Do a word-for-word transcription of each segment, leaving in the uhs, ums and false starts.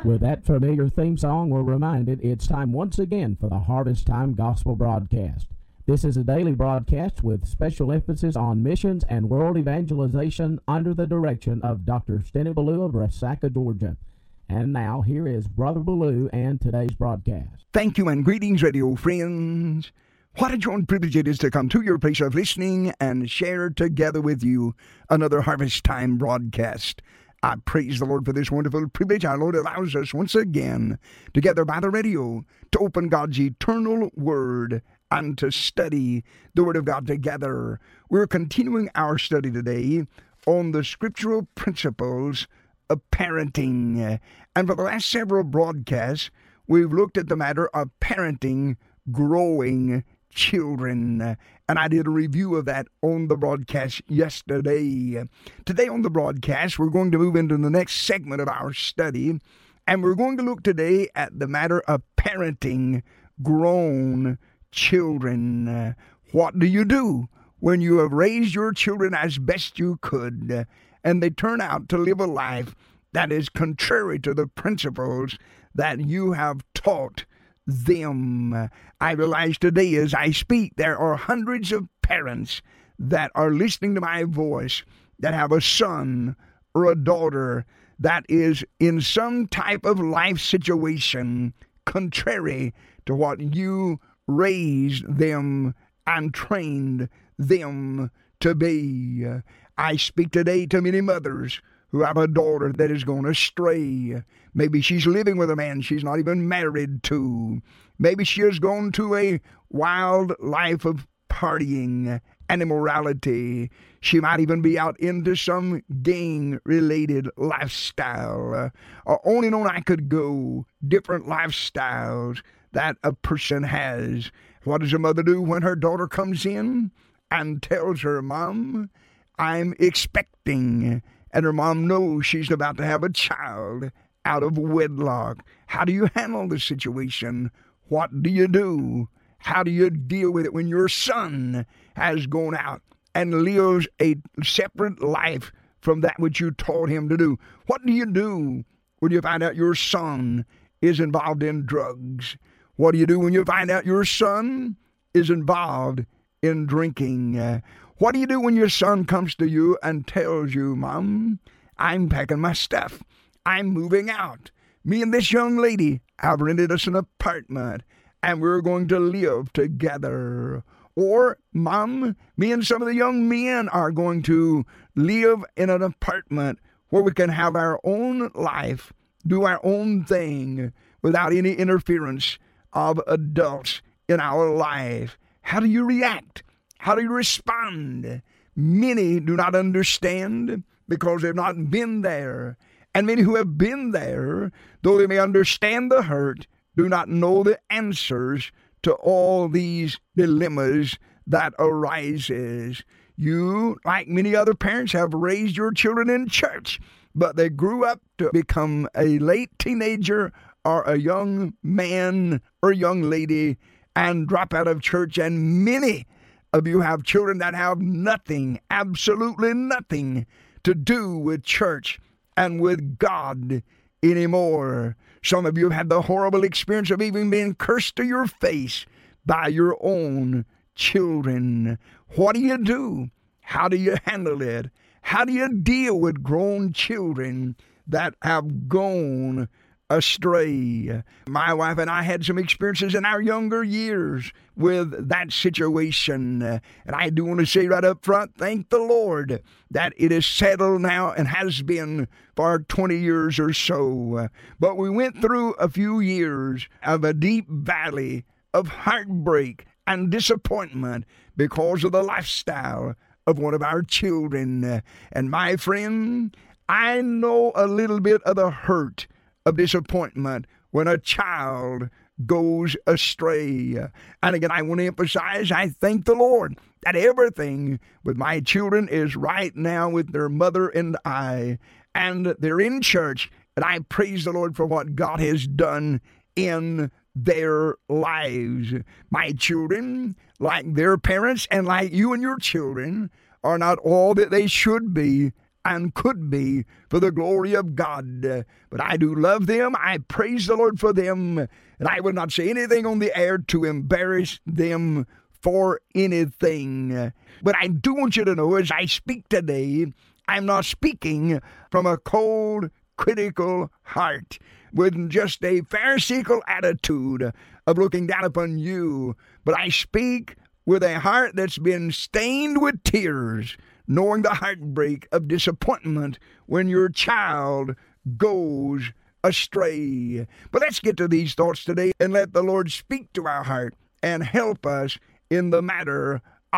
With that familiar theme song, we're reminded it's time once again for the Harvest Time Gospel Broadcast. This is a daily broadcast with special emphasis on missions and world evangelization under the direction of Doctor Steny Ballou of Resaca, Georgia. And now, here is Brother Ballou and today's broadcast. Thank you and greetings, radio friends. What a joy and privilege it is to come to your place of listening and share together with you another Harvest Time broadcast. I praise the Lord for this wonderful privilege our Lord allows us once again, together by the radio, to open God's eternal Word and to study the Word of God together. We're continuing our study today on the scriptural principles of parenting. And for the last several broadcasts, we've looked at the matter of parenting growing children, and I did a review of that on the broadcast yesterday. Today on the broadcast, we're going to move into the next segment of our study, and we're going to look today at the matter of parenting grown children. What do you do when you have raised your children as best you could, and they turn out to live a life that is contrary to the principles that you have taught them? I realize today as I speak, there are hundreds of parents that are listening to my voice that have a son or a daughter that is in some type of life situation contrary to what you raised them and trained them to be. I speak today to many mothers who have a daughter that is going astray. Maybe she's living with a man she's not even married to. Maybe she has gone to a wild life of partying and immorality. She might even be out into some gang-related lifestyle. Or on and on I could go, different lifestyles that a person has. What does a mother do when her daughter comes in and tells her, "Mom, I'm expecting," and her mom knows she's about to have a child out of wedlock? How do you handle the situation? What do you do? How do you deal with it when your son has gone out and lives a separate life from that which you taught him to do? What do you do when you find out your son is involved in drugs? What do you do when you find out your son is involved in drinking? Uh, what do you do when your son comes to you and tells you, "Mom, I'm packing my stuff. I'm moving out. Me and this young lady have rented us an apartment, and we're going to live together." Or, "Mom, me and some of the young men are going to live in an apartment where we can have our own life, do our own thing, without any interference of adults in our life." How do you react? How do you respond? Many do not understand because they've not been there. And many who have been there, though they may understand the hurt, do not know the answers to all these dilemmas that arises. You, like many other parents, have raised your children in church, but they grew up to become a late teenager or a young man or young lady and drop out of church. And many of you have children that have nothing, absolutely nothing to do with church and with God anymore. Some of you have had the horrible experience of even being cursed to your face by your own children. What do you do? How do you handle it? How do you deal with grown children that have gone astray? My wife and I had some experiences in our younger years with that situation. And I do want to say right up front, thank the Lord that it is settled now and has been for twenty years or so. But we went through a few years of a deep valley of heartbreak and disappointment because of the lifestyle of one of our children. And my friend, I know a little bit of the hurt of disappointment when a child goes astray. And again, I want to emphasize, I thank the Lord that everything with my children is right now with their mother and I, and they're in church, and I praise the Lord for what God has done in their lives. My children, like their parents and like you and your children, are not all that they should be and could be for the glory of God. But I do love them. I praise the Lord for them. And I would not say anything on the air to embarrass them for anything. But I do want you to know, as I speak today, I'm not speaking from a cold, critical heart with just a pharisaical attitude of looking down upon you. But I speak with a heart that's been stained with tears, knowing the heartbreak of disappointment when your child goes astray. But let's get to these thoughts today and let the Lord speak to our heart and help us in the matter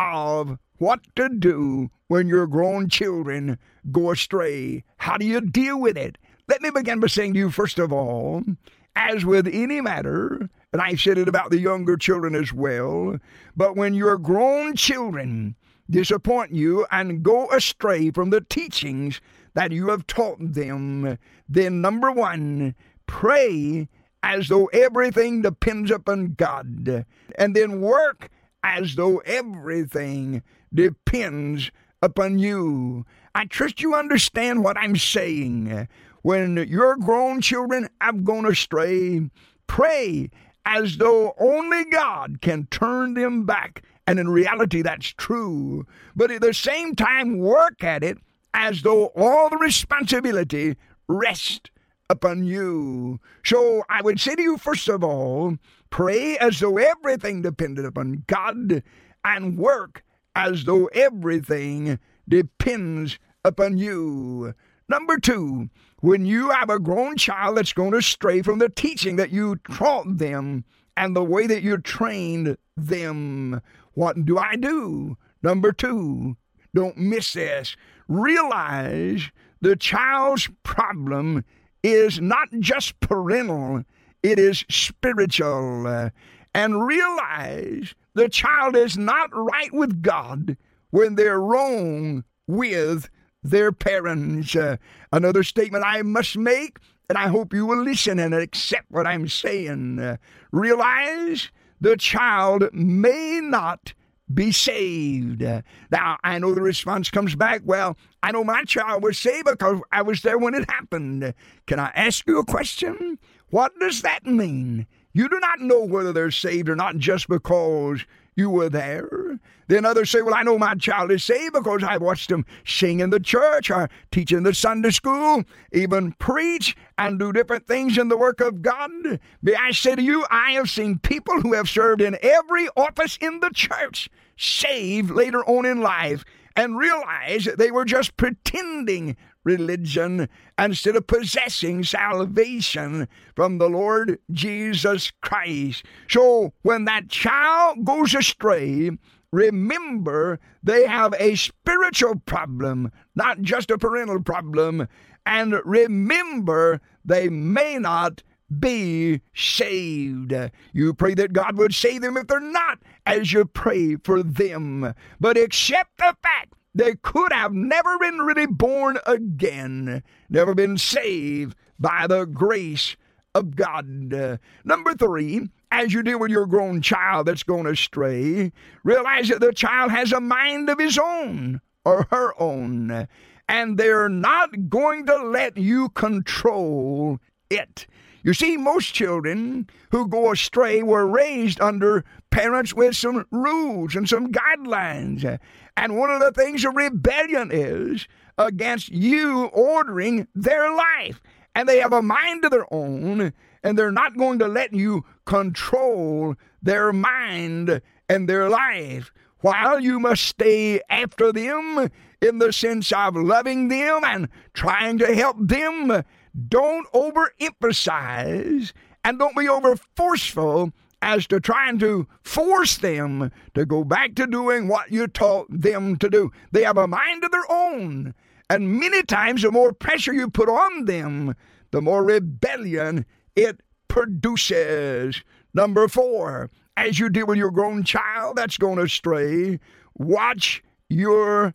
of what to do when your grown children go astray. How do you deal with it? Let me begin by saying to you, first of all, as with any matter, and I said it about the younger children as well, but when your grown children disappoint you and go astray from the teachings that you have taught them, then number one, pray as though everything depends upon God, and then work as though everything depends upon you. I trust you understand what I'm saying. When your grown children have gone astray, pray as though only God can turn them back. And in reality, that's true. But at the same time, work at it as though all the responsibility rests upon you. So I would say to you, first of all, pray as though everything depended upon God, and work as though everything depends upon you. Number two, when you have a grown child that's going to stray from the teaching that you taught them and the way that you trained them, what do I do? Number two, don't miss this. Realize the child's problem is not just parental, it is spiritual. Uh, and realize the child is not right with God when they're wrong with their parents. Uh, another statement I must make, and I hope you will listen and accept what I'm saying. Uh, realize the child may not be saved. Uh, now, I know the response comes back, well, I know my child was saved because I was there when it happened. Can I ask you a question? What does that mean? You do not know whether they're saved or not just because you were there. Then others say, well, I know my child is saved because I watched them sing in the church or teach in the Sunday school, even preach and do different things in the work of God. May I say to you, I have seen people who have served in every office in the church saved later on in life and realize that they were just pretending religion instead of possessing salvation from the Lord Jesus Christ. So when that child goes astray, remember they have a spiritual problem, not just a parental problem. And remember, they may not be saved. You pray that God would save them if they're not, as you pray for them. But accept the fact they could have never been really born again, never been saved by the grace of God. Uh, number three, as you deal with your grown child that's gone astray, realize that the child has a mind of his own or her own, and they're not going to let you control it. You see, most children who go astray were raised under parents with some rules and some guidelines. And one of the things of rebellion is against you ordering their life. And they have a mind of their own, and they're not going to let you control their mind and their life. While you must stay after them in the sense of loving them and trying to help them, don't overemphasize and don't be over forceful as to trying to force them to go back to doing what you taught them to do. They have a mind of their own, and many times the more pressure you put on them, the more rebellion it produces. Number four, as you deal with your grown child that's going astray, watch your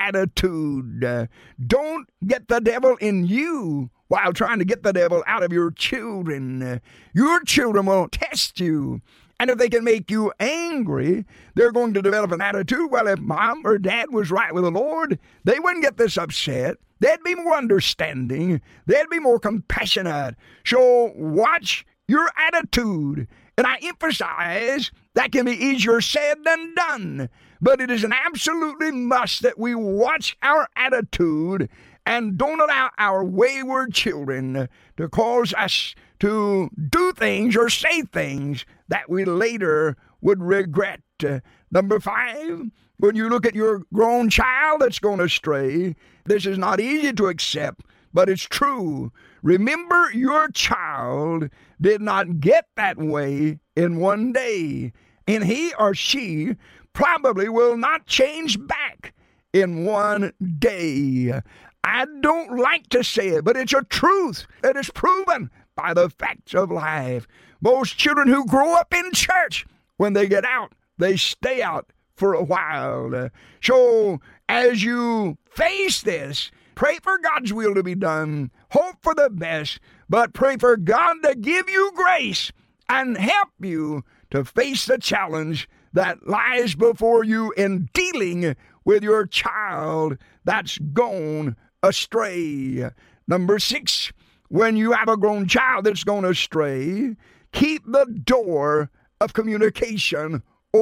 attitude. Don't get the devil in you while trying to get the devil out of your children. Your children will test you And if they can make you angry, they're going to develop an attitude, well, if mom or dad was right with the Lord, they wouldn't get this upset. They'd be more understanding. They'd be more compassionate. So watch your attitude. And I emphasize that can be easier said than done. But it is an absolutely must that we watch our attitude and don't allow our wayward children to cause us to do things or say things that we later would regret. Uh, number five, when you look at your grown child that's going astray, this is not easy to accept, but it's true. Remember, your child did not get that way in one day, and he or she probably will not change back in one day. I don't like to say it, but it's a truth that is proven by the facts of life. Most children who grow up in church, when they get out, they stay out for a while. So as you face this, pray for God's will to be done. Hope for the best, but pray for God to give you grace and help you to face the challenge that lies before you in dealing with your child that's gone astray. Number six, when you have a grown child that's gone astray, keep the door of communication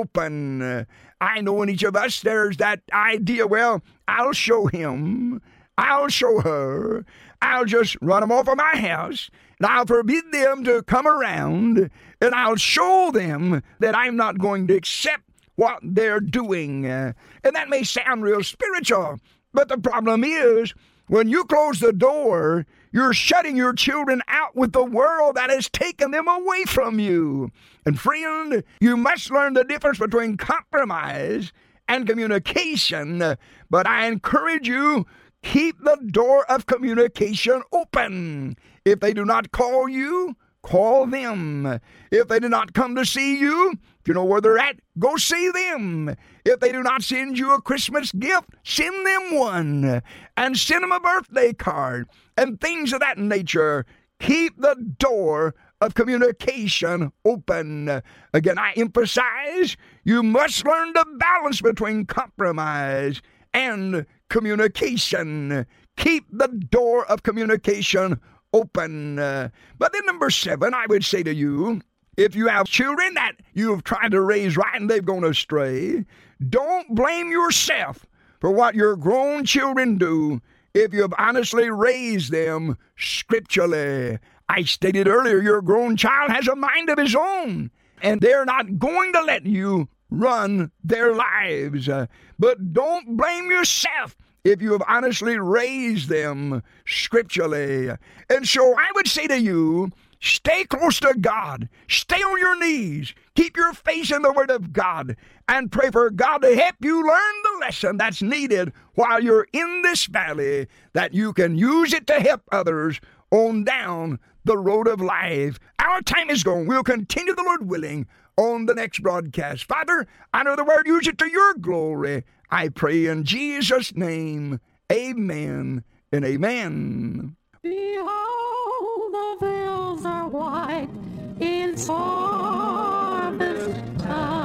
open. I know in each of us there's that idea, well, I'll show him, I'll show her, I'll just run them off of my house, and I'll forbid them to come around, and I'll show them that I'm not going to accept what they're doing. And that may sound real spiritual, but the problem is, when you close the door, you're shutting your children out with the world that has taken them away from you. And friend, you must learn the difference between compromise and communication. But I encourage you, keep the door of communication open. If they do not call you, call them. If they do not come to see you, if you know where they're at, go see them. If they do not send you a Christmas gift, send them one. And send them a birthday card and things of that nature. Keep the door of communication open. Again, I emphasize, you must learn the balance between compromise and communication. Keep the door of communication open. Uh, but then number seven, I would say to you, if you have children that you've tried to raise right and they've gone astray, don't blame yourself for what your grown children do if you've honestly raised them scripturally. I stated earlier, your grown child has a mind of his own, and they're not going to let you run their lives. Uh, but don't blame yourself if you have honestly raised them scripturally. And so I would say to you, stay close to God. Stay on your knees. Keep your face in the Word of God and pray for God to help you learn the lesson that's needed while you're in this valley, that you can use it to help others on down the road of life. Our time is gone. We'll continue, the Lord willing, on the next broadcast. Father, I know the Word, use it to your glory. I pray in Jesus' name, amen and amen. Behold, the fields are white, it's harvest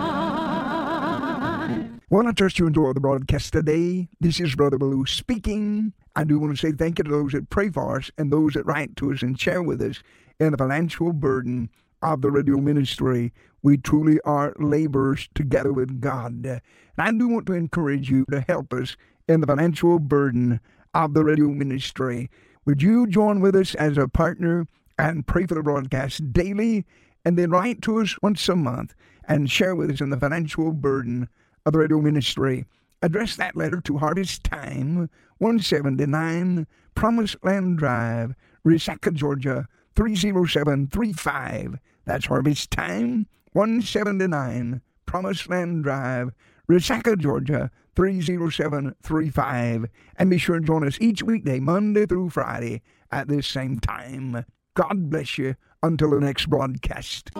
time. Well, I trust you enjoy the broadcast today. This is Brother Ballou speaking. I do want to say thank you to those that pray for us and those that write to us and share with us in the financial burden of the radio ministry. We truly are laborers together with God. And I do want to encourage you to help us in the financial burden of the radio ministry. Would you join with us as a partner and pray for the broadcast daily, and then write to us once a month and share with us in the financial burden of the radio ministry? Address that letter to Harvest Time, one seventy-nine Promised Land Drive, Resaca, Georgia, three oh seven three five. That's Harvest Time, one seventy-nine Promised Land Drive, Resaca, Georgia, three oh seven three five. And be sure to join us each weekday, Monday through Friday, at this same time. God bless you until the next broadcast.